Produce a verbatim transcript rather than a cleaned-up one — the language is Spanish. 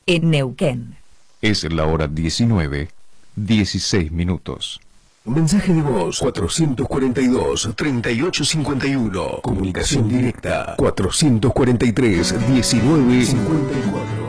en Neuquén. Es la hora diecinueve, dieciséis minutos. Mensaje de voz cuatrocientos cuarenta y dos, treinta y ocho cincuenta y uno. Comunicación directa cuatrocientos cuarenta y tres, diecinueve cincuenta y cuatro.